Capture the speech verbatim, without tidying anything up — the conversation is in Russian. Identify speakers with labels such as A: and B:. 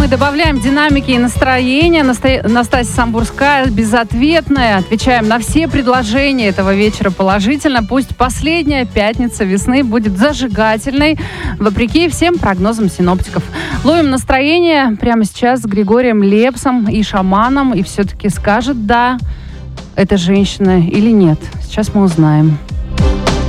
A: мы добавляем динамики и настроения. Наста... Настасья Самбурская безответная. Отвечаем на все предложения этого вечера положительно. Пусть последняя пятница весны будет зажигательной, вопреки всем прогнозам синоптиков. Ловим настроение прямо сейчас с Григорием Лепсом и шаманом. И все-таки скажет, да, это женщина или нет. Сейчас мы узнаем.